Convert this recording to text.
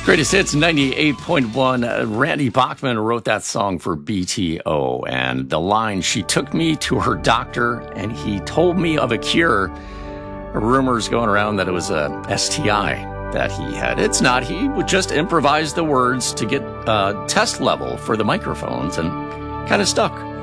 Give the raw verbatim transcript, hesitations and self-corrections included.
Greatest Hits ninety-eight point one. Uh, Randy Bachman wrote that song for B T O, and the line, "She took me to her doctor and he told me of a cure." Rumors going around that it was a S T I that he had. It's not. He would just improvise the words to get uh, test level for the microphones and kind of stuck.